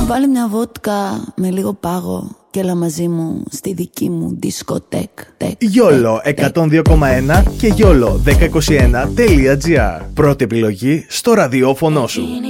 Βάλε μια βότκα με λίγο πάγο και έλα μαζί μου στη δική μου δισκοτέκ. Γιόλο 102,1 και γιόλο 1021.gr. Πρώτη επιλογή στο ραδιόφωνο σου.